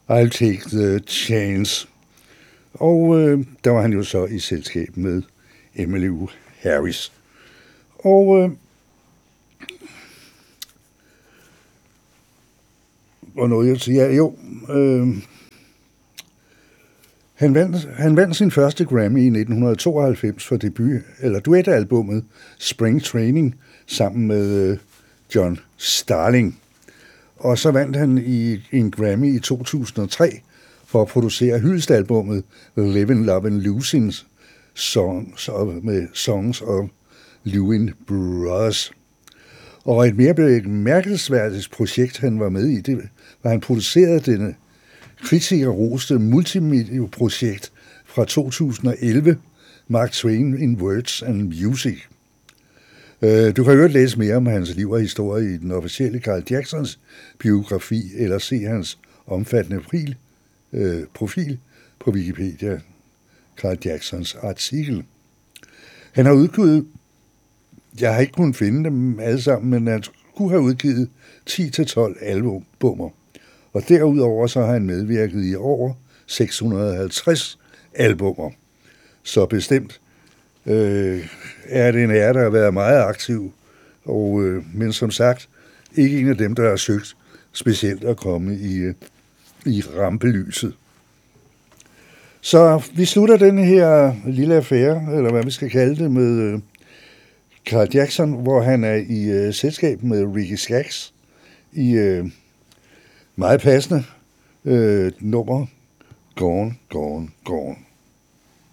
I'll take the chance. Og der var han jo så i selskab med Emmylou Harris. Og noget jeg siger, han vandt sin første Grammy i 1992 for duetalbummet Spring Training sammen med John Starling. Og så vandt han en Grammy i 2003 for at producere hyldestalbummet Livin' Lovin' Losing med songs of Lewin Brothers. Og et mere bemærkelsesværdigt projekt, han var med i, det var, han producerede denne kritikerroste multimedieprojekt fra 2011, Mark Twain in Words and Music. Du kan jo læse mere om hans liv og historie i den officielle Carl Jacksons biografi, eller se hans omfattende profil på Wikipedia, Carl Jacksons artikel. Han har udgivet, jeg har ikke kunnet finde dem alle sammen, men han kunne have udgivet 10-12 albummer. Og derudover så har han medvirket i over 650 albummer. Så bestemt er det en ære, der har været meget aktiv, men som sagt, ikke en af dem, der har søgt specielt at komme i rampelyset. Så vi slutter den her lille affære, eller hvad vi skal kalde det, med Carl Jackson, hvor han er i selskab med Ricky Skaggs i meget passende nummer Gone, Gone, Gone.